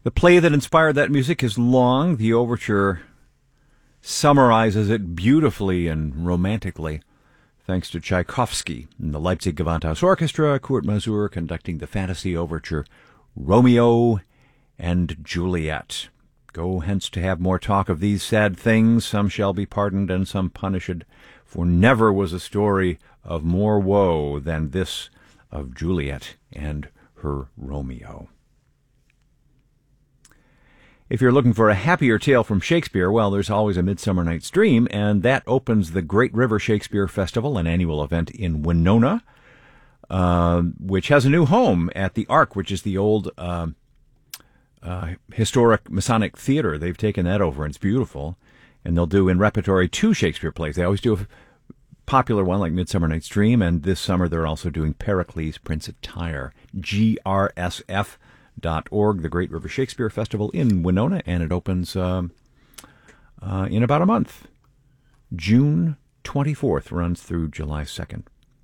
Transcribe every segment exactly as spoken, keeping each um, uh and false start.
The play that inspired that music is long. The overture summarizes it beautifully and romantically, thanks to Tchaikovsky and the Leipzig Gewandhaus Orchestra, Kurt Masur conducting the fantasy overture Romeo and Juliet. Go hence to have more talk of these sad things. Some shall be pardoned and some punished. For never was a story of more woe than this of Juliet and her Romeo. If you're looking for a happier tale from Shakespeare, well, there's always A Midsummer Night's Dream, and that opens the Great River Shakespeare Festival, an annual event in Winona, uh, which has a new home at the Ark, which is the old uh, uh, historic Masonic theater. They've taken that over, and it's beautiful. And they'll do in repertory two Shakespeare plays. They always do a popular one like Midsummer Night's Dream, and this summer they're also doing Pericles, Prince of Tyre, G R S F dot org, the Great River Shakespeare Festival in Winona, and it opens um, uh, in about a month. June twenty-fourth, runs through July second.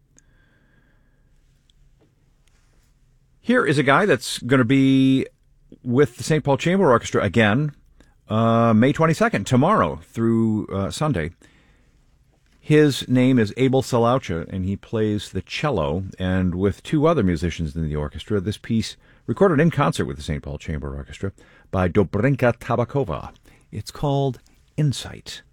Here is a guy that's going to be with the Saint Paul Chamber Orchestra again, uh, May twenty-second, tomorrow through uh, Sunday. His name is Abel Salaucha, and he plays the cello, and with two other musicians in the orchestra, this piece recorded in concert with the Saint Paul Chamber Orchestra by Dobrinka Tabakova. It's called Insight.